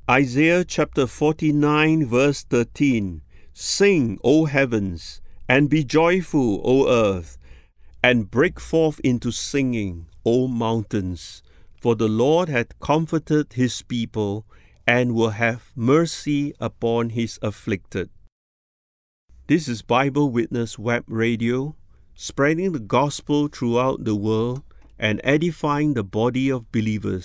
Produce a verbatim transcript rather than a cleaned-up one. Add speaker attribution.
Speaker 1: Isaiah chapter forty-nine, verse thirteen. Sing, O heavens, and be joyful, O earth, and break forth into singing, O mountains, for the Lord hath comforted his people, and will have mercy upon his afflicted. This is Bible Witness Web Radio, spreading the gospel throughout the world and edifying the body of believers